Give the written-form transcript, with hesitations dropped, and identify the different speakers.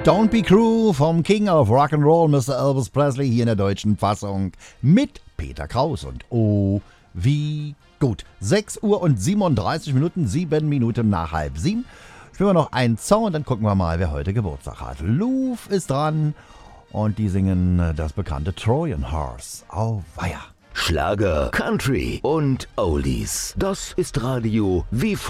Speaker 1: Don't Be Cruel vom King of Rock'n'Roll, Mr. Elvis Presley, hier in der deutschen Fassung mit Peter Kraus. Und oh, wie gut. 6 Uhr und 37 Minuten, 7 Minuten nach 6:30. Spielen wir noch einen Song und dann gucken wir mal, wer heute Geburtstag hat. Louvre ist dran und die singen das bekannte Trojan Horse. Auweia.
Speaker 2: Schlager, Country und Oldies. Das ist Radio wie